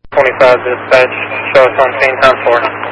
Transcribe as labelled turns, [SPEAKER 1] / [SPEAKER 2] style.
[SPEAKER 1] 25 dispatch, show us on scene, time 4.